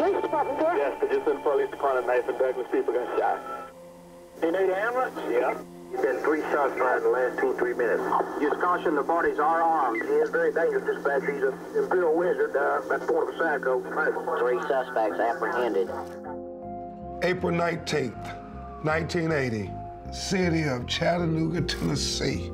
police department, sir? Yes, but just in the police department, Nathan Douglas, people got shot. You need an ambulance? Yeah. You've been 3 shots fired in the last 2 or 3 minutes. Just caution, the parties are armed. He is very dangerous, dispatch. He's an imperial wizard, that's point of a psycho. 3 suspects apprehended. April 19th, 1980, city of Chattanooga, Tennessee.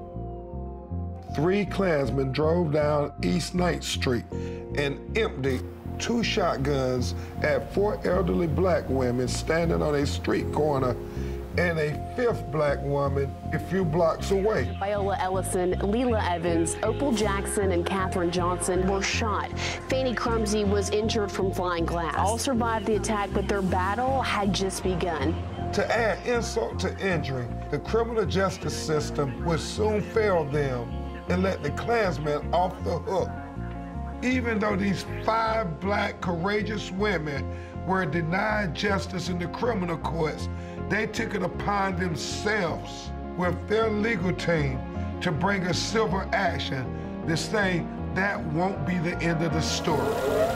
3 Klansmen drove down East 9th Street and emptied 2 shotguns at 4 elderly black women standing on a street corner and a 5th black woman a few blocks away. Viola Ellison, Leela Evans, Opal Jackson, and Katherine Johnson were shot. Fanny Crumsey was injured from flying glass. All survived the attack, but their battle had just begun. To add insult to injury, the criminal justice system would soon fail them and let the Klansmen off the hook. Even though these 5 black courageous women were denied justice in the criminal courts, they took it upon themselves with their legal team to bring a civil action to say that won't be the end of the story.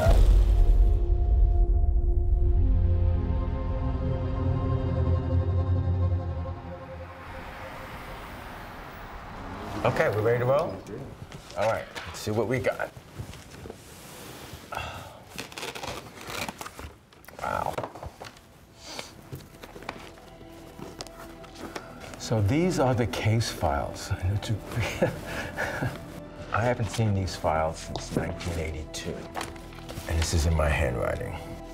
Okay, we ready to roll? All right, let's see what we got. Wow. So these are the case files. I haven't seen these files since 1982. And this is in my handwriting.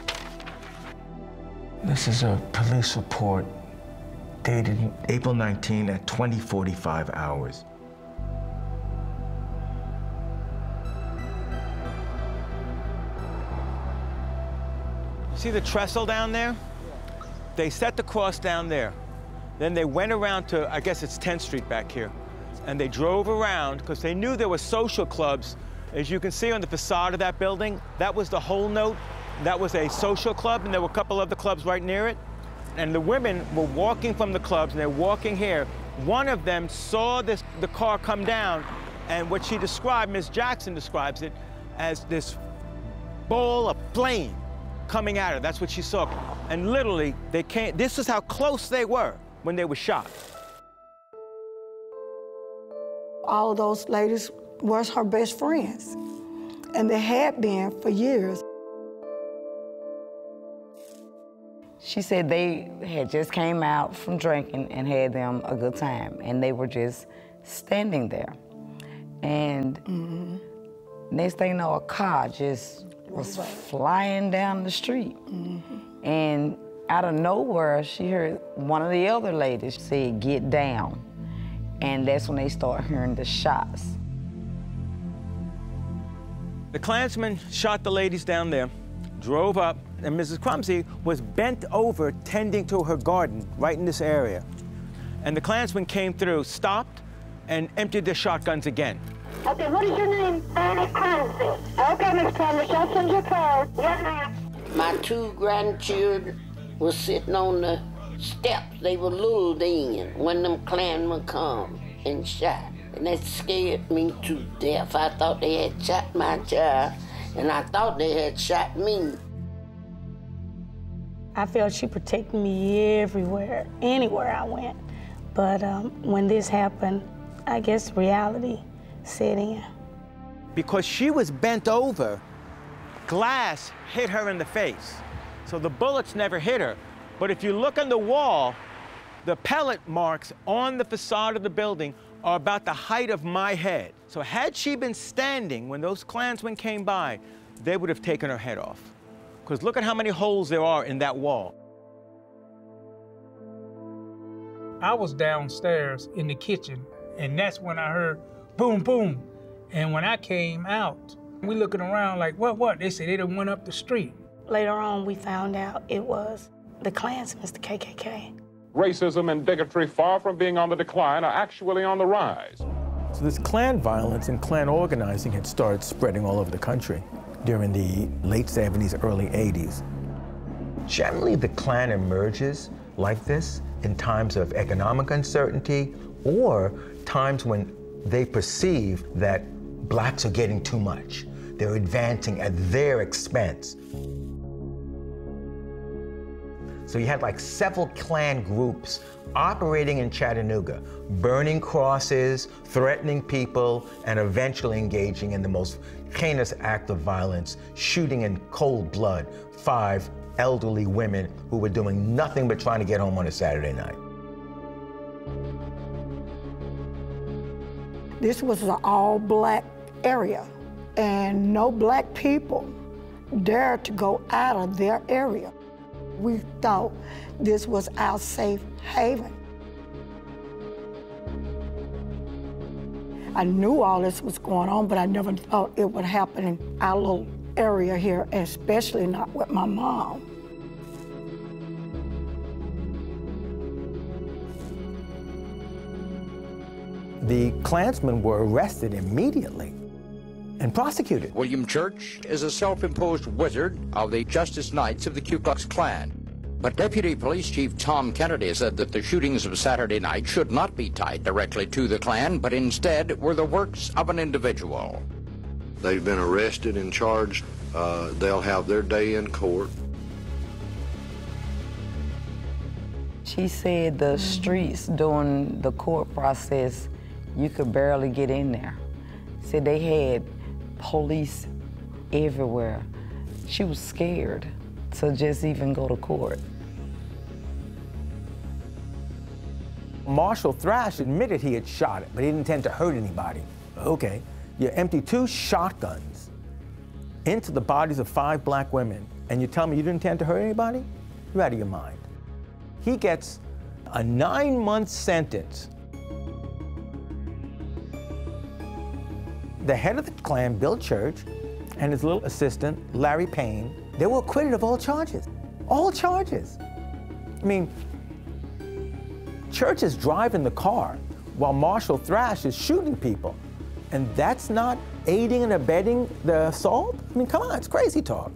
This is a police report dated April 19 at 20:45 hours. See the trestle down there? They set the cross down there. Then they went around to, I guess it's 10th Street back here, and they drove around because they knew there were social clubs. As you can see on the facade of that building, that was the whole note. That was a social club, and there were a couple other clubs right near it. And the women were walking from the clubs, and they're walking here. One of them saw the car come down, and what she described, Ms. Jackson describes it, as this ball of flame coming at her. That's what she saw. And literally, they came, this is how close they were when they were shot. All of those ladies was her best friends, and they had been for years. She said they had just came out from drinking and had them a good time, and they were just standing there. And next thing you know, a car just was flying down the street. And out of nowhere, she heard one of the other ladies say, "Get down." And that's when they start hearing the shots. The Klansmen shot the ladies down there, drove up, and Mrs. Crumsey was bent over tending to her garden right in this area. And the Klansmen came through, stopped, and emptied their shotguns again. Okay, what is your name? Fanny Crumsey. Okay, Miss Crumsey, I'll send you a card. Yes, ma'am. My 2 grandchildren were sitting on the steps. They were lulled in when them Klansmen come and shot. And that scared me to death. I thought they had shot my child, and I thought they had shot me. I felt she protected me everywhere, anywhere I went. But when this happened, I guess reality set in. Because she was bent over, glass hit her in the face. So the bullets never hit her. But if you look on the wall, the pellet marks on the facade of the building are about the height of my head. So had she been standing when those Klansmen came by, they would have taken her head off. Because look at how many holes there are in that wall. I was downstairs in the kitchen, and that's when I heard boom, boom. And when I came out, we looking around like, what? They said they done went up the street. Later on, we found out it was the Klansmen, the KKK. Racism and bigotry, far from being on the decline, are actually on the rise. So this Klan violence and Klan organizing had started spreading all over the country during the late 70s, early 80s. Generally, the Klan emerges like this in times of economic uncertainty or times when they perceive that blacks are getting too much. They're advancing at their expense. So you had like several Klan groups operating in Chattanooga, burning crosses, threatening people, and eventually engaging in the most heinous act of violence, shooting in cold blood 5 elderly women who were doing nothing but trying to get home on a Saturday night. This was an all-black area, and no black people dared to go out of their area. We thought this was our safe haven. I knew all this was going on, but I never thought it would happen in our little area here, and especially not with my mom. The Klansmen were arrested immediately and prosecuted. William Church is a self-imposed wizard of the Justice Knights of the Ku Klux Klan. But Deputy Police Chief Tom Kennedy said that the shootings of Saturday night should not be tied directly to the Klan, but instead were the works of an individual. They've been arrested and charged. They'll have their day in court. She said the streets during the court process, you could barely get in there. Said they had police everywhere. She was scared to just even go to court. Marshall Thrash admitted he had shot it, but he didn't intend to hurt anybody. Okay, you empty 2 shotguns into the bodies of 5 black women, and you tell me you didn't intend to hurt anybody? You're out of your mind. He gets a 9-month sentence. The head of the Klan, Bill Church, and his little assistant, Larry Payne, they were acquitted of all charges. All charges. I mean, Church is driving the car while Marshall Thrash is shooting people. And that's not aiding and abetting the assault? I mean, come on, it's crazy talk.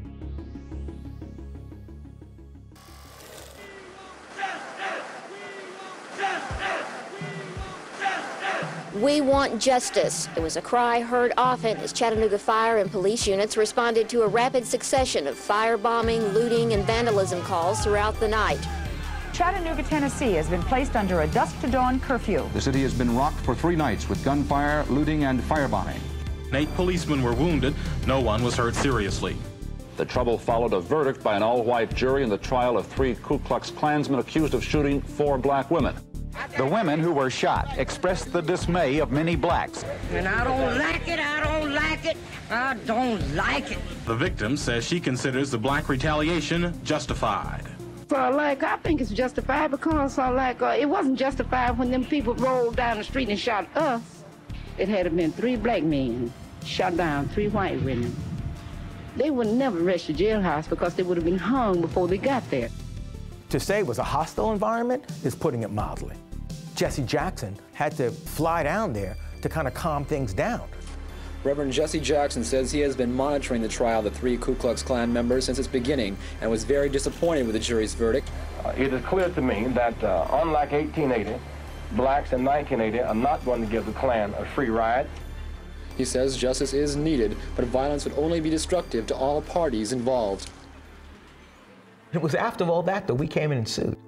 We want justice. It was a cry heard often as Chattanooga fire and police units responded to a rapid succession of firebombing, looting, and vandalism calls throughout the night. Chattanooga, Tennessee has been placed under a dusk-to-dawn curfew. The city has been rocked for 3 nights with gunfire, looting, and firebombing. 8 policemen were wounded. No one was hurt seriously. The trouble followed a verdict by an all-white jury in the trial of 3 Ku Klux Klansmen accused of shooting 4 black women. The women who were shot expressed the dismay of many blacks. And I don't like it, I don't like it, I don't like it. The victim says she considers the black retaliation justified. So, I think it's justified because, it wasn't justified when them people rolled down the street and shot us. It had been 3 black men shot down 3 white women. They would never rush the jailhouse because they would have been hung before they got there. To say it was a hostile environment is putting it mildly. Jesse Jackson had to fly down there to kind of calm things down. Reverend Jesse Jackson says he has been monitoring the trial of the 3 Ku Klux Klan members since its beginning and was very disappointed with the jury's verdict. It is clear to me that, unlike 1880, blacks in 1980 are not going to give the Klan a free ride. He says justice is needed, but violence would only be destructive to all parties involved. It was after all that we came in and sued.